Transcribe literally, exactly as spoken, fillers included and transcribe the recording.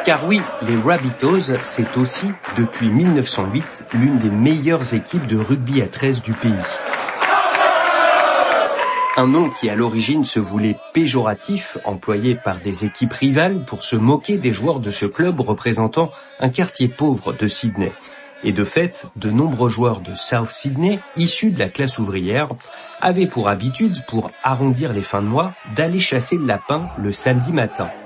Car oui, les Rabbitohs, c'est aussi, depuis mille neuf cent huit, l'une des meilleures équipes de rugby à treize du pays. Un nom qui à l'origine se voulait péjoratif, employé par des équipes rivales pour se moquer des joueurs de ce club représentant un quartier pauvre de Sydney. Et de fait, de nombreux joueurs de South Sydney, issus de la classe ouvrière, avaient pour habitude, pour arrondir les fins de mois, d'aller chasser le lapin le samedi matin.